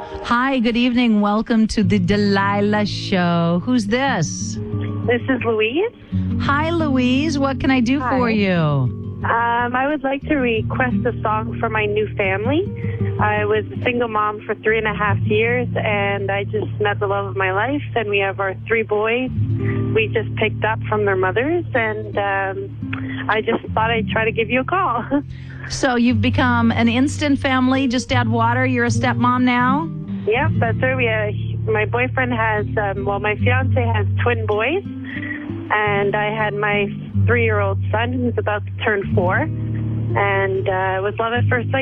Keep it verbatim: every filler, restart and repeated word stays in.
Hi, good evening. Welcome to the Delilah Show. Who's this? This is Louise. Hi, Louise. What can I do Hi. for you? Um, I would like to request a song for my new family. I was a single mom for three and a half years, and I just met the love of my life, and we have our three boys. We just picked up from their mothers, and um, I just thought I'd try to give you a call. So you've become an instant family. Just add water. You're a stepmom now? Yep, that's right. We, uh, my boyfriend has, um, well, my fiance has twin boys, and I had my three-year-old son who's about to turn four, and uh, it was love at first sight.